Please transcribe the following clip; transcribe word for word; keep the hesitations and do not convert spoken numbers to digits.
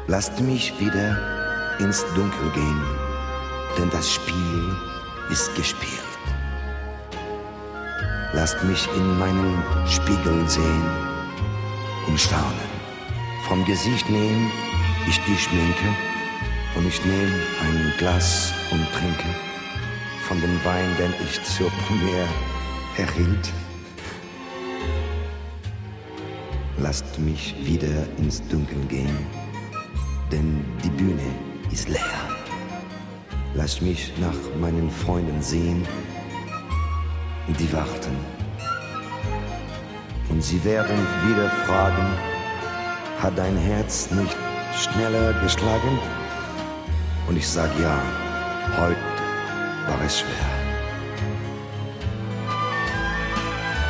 Lasst mich wieder ins Dunkel gehen, denn das Spiel ist gespielt. Lasst mich in meinen Spiegel sehen und staunen. Vom Gesicht nehm ich die Schminke und ich nehm ein Glas und trinke von dem Wein, den ich zur Premiere erhielt. Lasst mich wieder ins Dunkel gehen, denn die Bühne ist leer. Lasst mich nach meinen Freunden sehen, die warten. Und sie werden wieder fragen, hat dein Herz nicht schneller geschlagen? Und ich sag ja, heute war es schwer.